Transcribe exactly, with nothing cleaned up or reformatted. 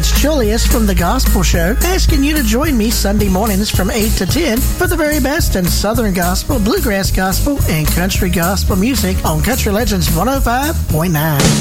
it's Julius from The Gospel Show, asking you to join me Sunday mornings from eight to ten for the very best in Southern Gospel, Bluegrass Gospel, and Country Gospel music on Country Legends one oh five point nine.